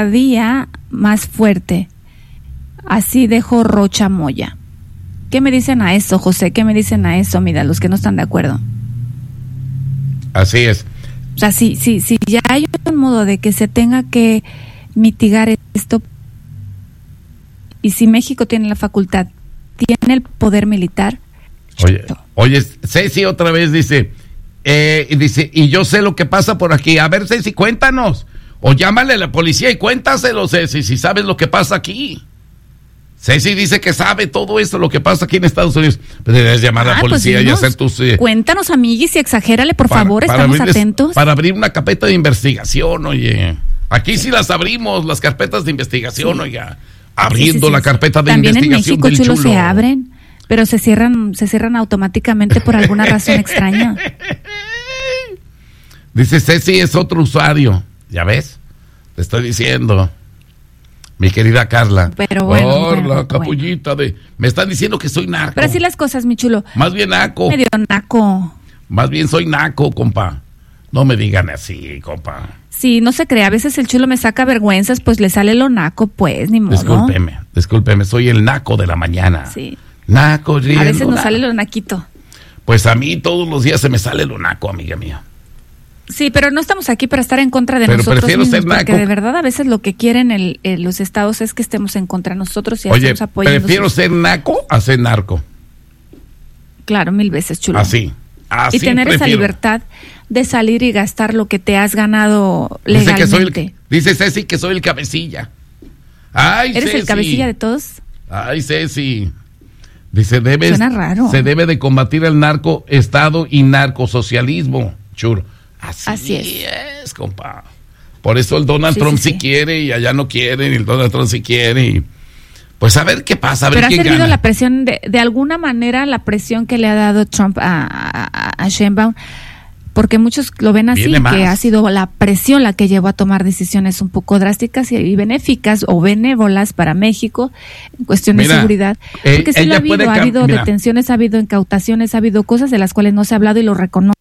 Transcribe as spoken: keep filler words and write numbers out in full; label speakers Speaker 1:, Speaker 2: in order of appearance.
Speaker 1: día más fuerte. Así dejó Rocha Moya. ¿Qué me dicen a eso, José? ¿Qué me dicen a eso, mira, los que no están de acuerdo?
Speaker 2: Así es.
Speaker 1: O sea, si, si, si ya hay un modo de que se tenga que mitigar esto, y si México tiene la facultad, tiene el poder militar.
Speaker 2: Oye, oye, Ceci otra vez dice, eh, dice, y yo sé lo que pasa por aquí. A ver, Ceci, cuéntanos. O llámale a la policía y cuéntaselo, Ceci, si sabes lo que pasa aquí. Ceci dice que sabe todo esto, lo que pasa aquí en Estados Unidos. Pero debes llamar ah, a la policía pues, y hacer tus... Eh,
Speaker 1: cuéntanos, amiguis, y exagérale, por para, favor, para estamos abrirles, atentos.
Speaker 2: Para abrir una carpeta de investigación, oye. Aquí sí las abrimos, las carpetas de investigación, sí. Oiga. Abriendo sí, sí, sí, la carpeta de
Speaker 1: también
Speaker 2: investigación
Speaker 1: en México,
Speaker 2: del
Speaker 1: chulo, chulo, se abren, pero se cierran, se cierran automáticamente por alguna razón extraña.
Speaker 2: Dice Ceci, es otro usuario. ¿Ya ves? Te estoy diciendo. Mi querida Carla.
Speaker 1: Pero bueno.
Speaker 2: Por
Speaker 1: bueno,
Speaker 2: la capullita
Speaker 1: bueno.
Speaker 2: de... Me están diciendo que soy naco.
Speaker 1: Pero así las cosas, mi chulo.
Speaker 2: Más bien naco.
Speaker 1: Medio naco.
Speaker 2: Más bien soy naco, compa. No me digan así, compa.
Speaker 1: Sí, no se cree. A veces el chulo me saca vergüenzas, pues le sale lo naco, pues, ni modo.
Speaker 2: Discúlpeme, discúlpeme. Soy el naco de la mañana.
Speaker 1: Sí.
Speaker 2: Naco, riendo.
Speaker 1: A veces nos
Speaker 2: naco.
Speaker 1: sale lo naquito.
Speaker 2: Pues a mí todos los días se me sale lo naco, amiga mía.
Speaker 1: Sí, pero no estamos aquí para estar en contra de
Speaker 2: pero
Speaker 1: nosotros
Speaker 2: prefiero
Speaker 1: mismos,
Speaker 2: ser naco.
Speaker 1: Porque de verdad a veces lo que quieren el, el, los estados es que estemos en contra de nosotros y
Speaker 2: Oye,
Speaker 1: estamos apoyando.
Speaker 2: prefiero ser naco a ser narco.
Speaker 1: Claro, mil veces, chulo.
Speaker 2: Así, así
Speaker 1: Y tener
Speaker 2: prefiero.
Speaker 1: esa libertad de salir y gastar lo que te has ganado legalmente.
Speaker 2: Dice, que soy el, dice Ceci que soy el cabecilla. Ay,
Speaker 1: ¿Eres
Speaker 2: Ceci.
Speaker 1: el cabecilla de todos?
Speaker 2: Ay, Ceci. Dice, debes,
Speaker 1: Suena raro.
Speaker 2: se debe de combatir el narcoestado y narcosocialismo, chulo. Así,
Speaker 1: Así es.
Speaker 2: es, compa. Por eso el Donald
Speaker 1: sí,
Speaker 2: Trump sí,
Speaker 1: sí, sí
Speaker 2: quiere y allá no quieren, y el Donald Trump sí quiere. Y pues a ver qué pasa, a ver
Speaker 1: Pero
Speaker 2: quién
Speaker 1: ha servido
Speaker 2: gana.
Speaker 1: la presión, de, de alguna manera, la presión que le ha dado Trump a, a, a Sheinbaum, porque muchos lo ven así, que ha sido la presión la que llevó a tomar decisiones un poco drásticas y, y benéficas o benévolas para México en cuestión
Speaker 2: Mira,
Speaker 1: de seguridad. Porque
Speaker 2: eh,
Speaker 1: sí lo ha habido, ha
Speaker 2: cam-
Speaker 1: habido
Speaker 2: mira.
Speaker 1: detenciones, ha habido incautaciones, ha habido cosas de las cuales no se ha hablado y lo reconoce.